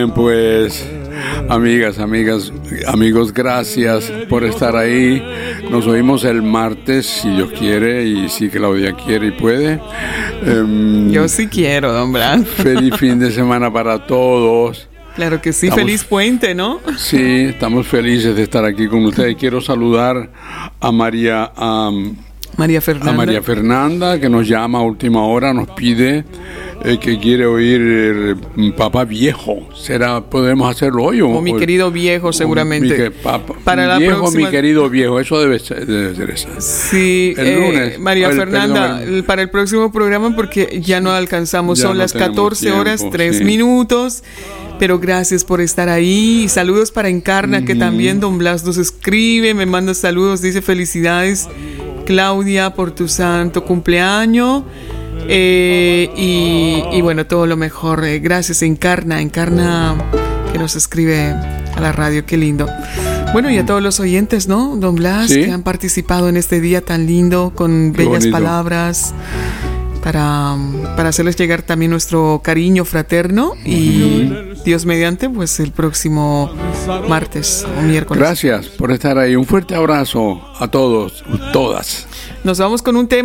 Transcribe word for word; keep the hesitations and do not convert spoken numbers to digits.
Pues, amigas, amigas, amigos, gracias por estar ahí. Nos oímos el martes, si Dios quiere, y si Claudia quiere y puede. Um, Yo sí quiero, don Blas. Feliz fin de semana para todos. Claro que sí, Estamos, feliz puente, ¿no? Sí, estamos felices de estar aquí con ustedes. Quiero saludar a María... Um, María Fernanda. A María Fernanda, que nos llama a última hora, nos pide eh, que quiere oír eh, Papá Viejo. ¿Será, podemos hacerlo hoy? O, o mi querido viejo, seguramente. Mi, que, papá, Para la viejo, próxima... mi querido viejo, eso debe ser, debe ser eso. Sí, el eh, lunes. María el, Fernanda, perdón, el... para el próximo programa, porque ya no alcanzamos, ya son no las catorce tiempo, horas, tres sí. minutos. Pero gracias por estar ahí. Saludos para Encarna, uh-huh. que también don Blas nos escribe, me manda saludos, dice felicidades, Claudia, por tu santo cumpleaños. Eh, y, y bueno, todo lo mejor. Eh, gracias, Encarna, Encarna que nos escribe a la radio, qué lindo. Bueno, y a todos los oyentes, ¿no? Don Blas, ¿sí? Que han participado en este día tan lindo, con qué bellas bonito. Palabras. Para, para hacerles llegar también nuestro cariño fraterno y uh-huh. Dios mediante, pues el próximo martes o miércoles. Gracias por estar ahí. Un fuerte abrazo a todos, todas. Nos vamos con un tema.